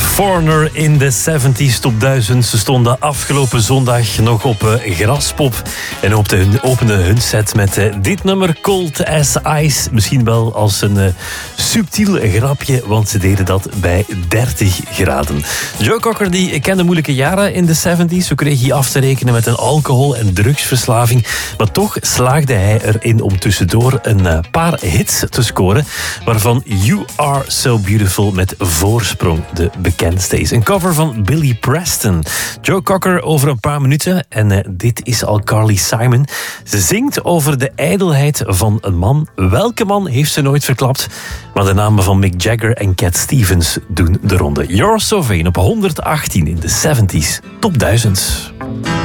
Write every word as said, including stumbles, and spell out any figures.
Foreigner in de zeventig top duizend. Ze stonden afgelopen zondag nog op uh, Graspop en opende hun, openden hun set met uh, dit nummer Cold as Ice. Misschien wel als een uh, subtiel grapje, want ze deden dat bij dertig graden. Joe Cocker die kende moeilijke jaren in de zeventig. Zo kreeg hij af te rekenen met een alcohol- en drugsverslaving. Maar toch slaagde hij erin om tussendoor een uh, paar hits te scoren, waarvan You Are So Beautiful met voorsprong de bekendste is. Een cover van Billy Preston. Joe Cocker over een paar minuten. En uh, dit is al Carly Simon. Ze zingt over de ijdelheid van een man. Welke man heeft ze nooit verklapt? Maar de namen van Mick Jagger en Cat Stevens doen de ronde. You're So Vain op honderdachttien in de zeventig top duizend.